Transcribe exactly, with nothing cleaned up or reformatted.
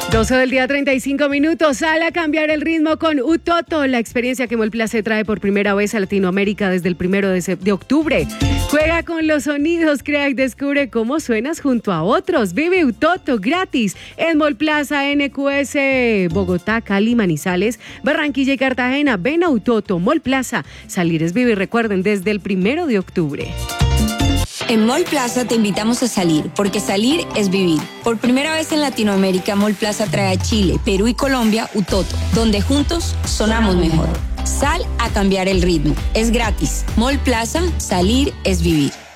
doce del día, treinta y cinco minutos. Sale a cambiar el ritmo con Utoto, la experiencia que Mallplaza trae por primera vez a Latinoamérica desde el primero de, de octubre. Juega con los sonidos, crea y descubre cómo suenas junto a otros. Vive Utoto gratis en Mallplaza, N Q S, Bogotá, Cali, Manizales, Barranquilla y Cartagena. Ven a Utoto, Mallplaza. Salir es vivir, recuerden, desde el primero de octubre. En Mallplaza te invitamos a salir, porque salir es vivir. Por primera vez en Latinoamérica, Mallplaza trae a Chile, Perú y Colombia Utoto, donde juntos sonamos mejor. Sal a cambiar el ritmo. Es gratis. Mallplaza, salir es vivir.